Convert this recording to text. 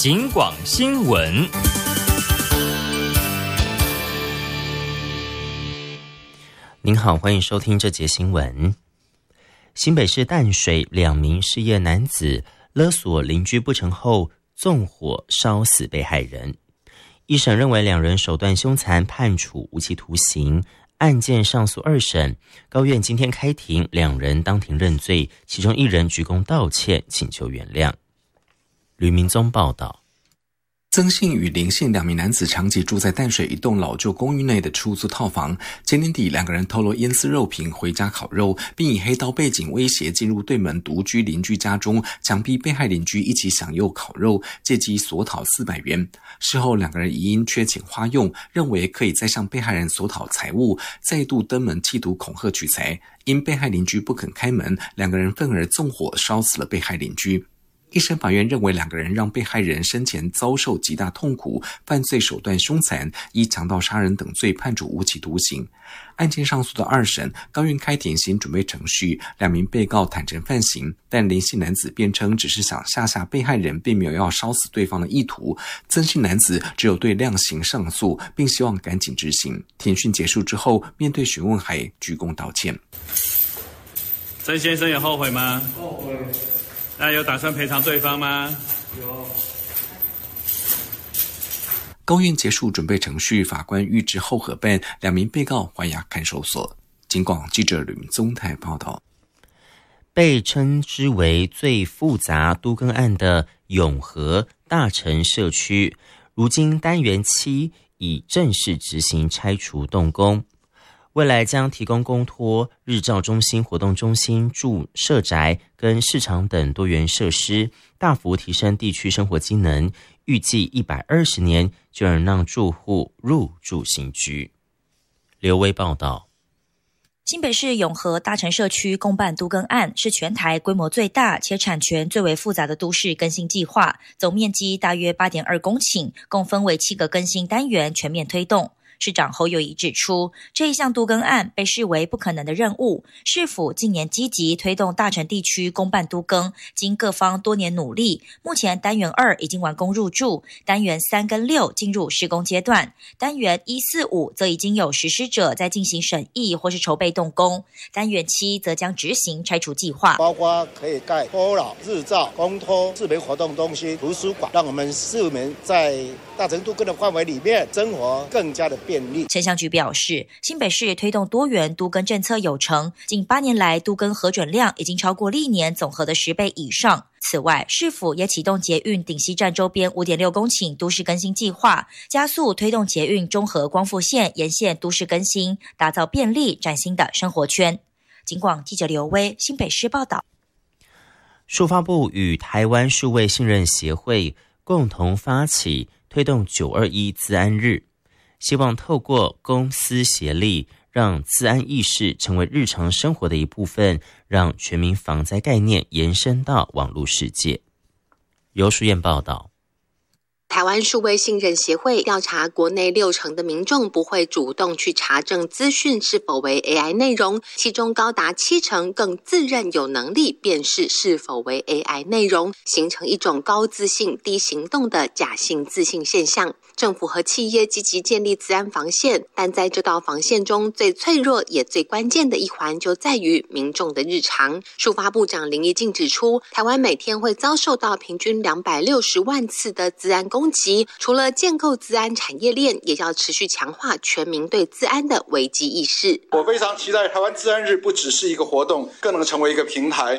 警广新闻。您好，欢迎收听这节新闻。新北市淡水2名失业男子勒索邻居不成后，纵火烧死被害人。一审认为2人手段凶残，判处无期徒刑。案件上诉2审，高院今天开庭，2人当庭认罪，其中1人鞠躬道歉，请求原谅。吕明宗报道。 曾姓与林姓2名男子长期住在淡水一栋老旧公寓内的出租套房。前年底，2个人偷了烟丝肉瓶回家烤肉，并以黑道背景威胁进入对门独居邻居家中，强逼被害邻居一起享用烤肉，借机索讨400元。事后2个人疑因缺钱花用，认为可以再向被害人索讨财物，再度登门企图恐吓取财。因被害邻居不肯开门，2个人愤而纵火烧死了被害邻居。一审法院认为2个人让被害人生前遭受极大痛苦，犯罪手段凶残，依强盗杀人等罪判处无期徒刑。案件上诉的2审，高院开庭行准备程序，2名被告坦诚犯行，但林姓男子辩称只是想吓被害人，并没有要烧死对方的意图。曾姓男子只有对量刑上诉，并希望赶紧执行。庭讯结束之后，面对询问还鞠躬道歉。 曾先生有后悔吗？后悔。那有打算赔偿对方吗？有。 高院结束准备程序，法官预知后核办2名被告还押看守所。警广记者吕明宗台报道。 被称之为最复杂都更案的永和大城社区，如今单元7已正式执行拆除动工。未来将提供公托、日照中心、活动中心、住社宅跟市场等多元设施，大幅提升地区生活机能，预计120年就能让住户入住新居。刘威报道。 新北市永和大城社区公办都更案是全台规模最大且产权最为复杂的都市更新计划，总面积大约 8.2 公顷，共分为7个更新单元全面推动。市长侯友宜指出，这一项都更案被视为不可能的任务，市府近年积极推动大城地区公办都更，经各方多年努力，目前单元2已经完工入住，单元3跟6进入施工阶段，单元1、4、5则已经有实施者在进行审议或是筹备动工，单元7则将执行拆除计划， 包括可以盖托老、日照、公托、市民活动中心、图书馆，让我们市民在大城都更的范围里面生活更加的便利。 城乡局表示，新北市推动多元都更政策有成，近8年来都更核准量已经超过历年总和的10倍以上。此外，市府也启动捷运顶溪站周边 5.6 公顷都市更新计划，加速推动捷运中和光复线沿线都市更新，打造便利崭新的生活圈。警广记者刘威新北市报道。 数发部与台湾数位信任协会共同发起推动921资安日，希望透过公私协力，让资安意识成为日常生活的一部分，让全民防灾概念延伸到网络世界。由淑燕报道。 台湾数位信任协会调查，国内60%的民众不会主动去查证资讯是否为 AI 内容，其中高达70%更自认有能力辨识是否为 AI 内容，形成一种高自信低行动的假性自信现象。政府和企业积极建立资安防线，但在这道防线中最脆弱也最关键的一环就在于民众的日常。数发部长林宜敬指出，台湾每天会遭受到平均260万次的资安攻击，除了建构资安产业链，也要持续强化全民对资安的危机意识。 我非常期待台湾资安日不只是一个活动，更能成为一个平台，